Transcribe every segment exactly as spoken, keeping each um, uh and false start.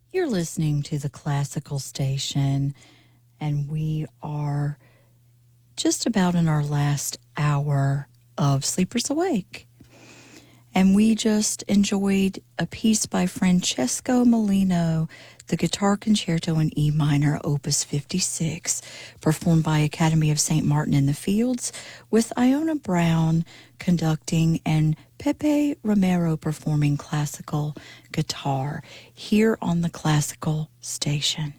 You're listening to the Classical Station, and we are just about in our last hour of Sleepers Awake. And we just enjoyed a piece by Francesco Molino, the Guitar Concerto in E minor, Opus fifty-six, performed by Academy of Saint Martin in the Fields, with Iona Brown conducting and Pepe Romero performing classical guitar here on the Classical Station.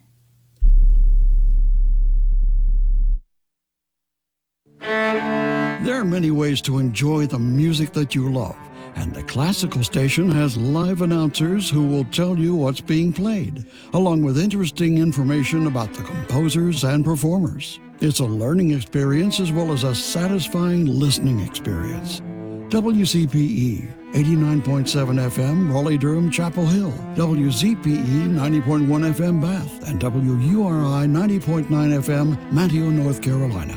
There are many ways to enjoy the music that you love, and the Classical Station has live announcers who will tell you what's being played, along with interesting information about the composers and performers. It's a learning experience as well as a satisfying listening experience. W C P E eighty-nine point seven F M, Raleigh-Durham, Chapel Hill, W Z P E ninety point one F M, Bath, and W U R I ninety point nine F M, Manteo, North Carolina.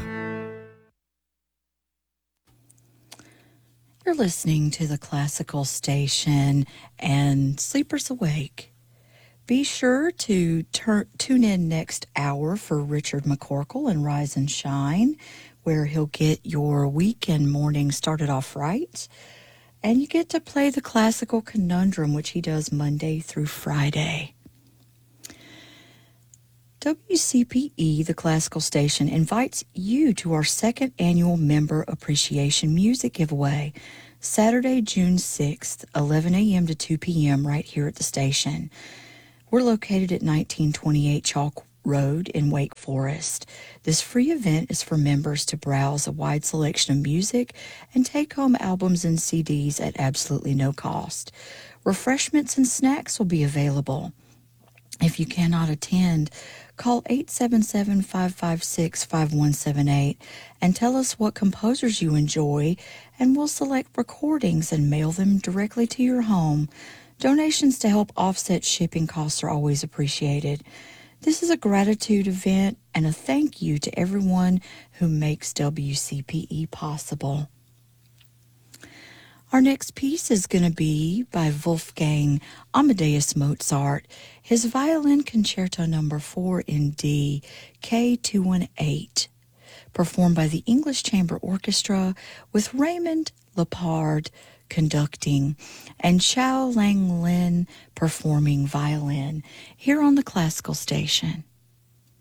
You're listening to the Classical Station and Sleepers Awake. Be sure to tur- tune in next hour for Richard McCorkle and Rise and Shine, where he'll get your weekend morning started off right. And you get to play the Classical Conundrum, which he does Monday through Friday. W C P E, the Classical Station, invites you to our second annual Member Appreciation Music Giveaway, Saturday, June sixth, eleven a.m. to two p.m. right here at the station. We're located at nineteen twenty-eight Chalk Road in Wake Forest. This free event is for members to browse a wide selection of music and take home albums and C Ds at absolutely no cost. Refreshments and snacks will be available. If you cannot attend, call eight seven seven, five five six, five one seven eight and tell us what composers you enjoy, and we'll select recordings and mail them directly to your home. Donations to help offset shipping costs are always appreciated. This is a gratitude event and a thank you to everyone who makes W C P E possible. Our next piece is going to be by Wolfgang Amadeus Mozart, his Violin Concerto Number four in D, K two eighteen, performed by the English Chamber Orchestra with Raymond Lepard conducting and Xiao Lang Lin performing violin here on the Classical Station.